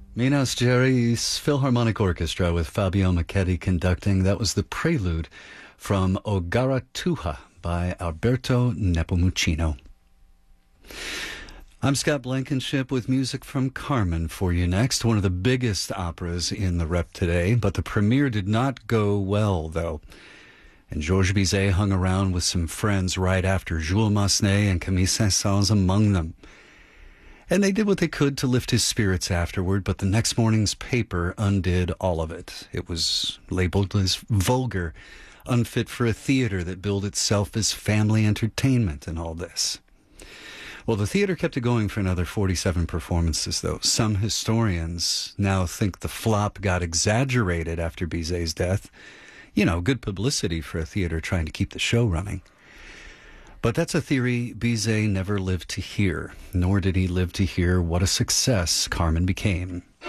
Minas Gerais Philharmonic Orchestra with Fabio Macchetti conducting. That was the prelude from O Garatuha by Alberto Nepomuceno. I'm Scott Blankenship with music from Carmen for you next. One of the biggest operas in the rep today, but the premiere did not go well, though. And Georges Bizet hung around with some friends right after, Jules Massenet and Camille Saint-Saëns among them. And they did what they could to lift his spirits afterward, but the next morning's paper undid all of it. It was labeled as vulgar, unfit for a theater that billed itself as family entertainment and all this. Well, the theater kept it going for another 47 performances, though. Some historians now think the flop got exaggerated after Bizet's death. You know, good publicity for a theater trying to keep the show running. But that's a theory Bizet never lived to hear, nor did he live to hear what a success Carmen became.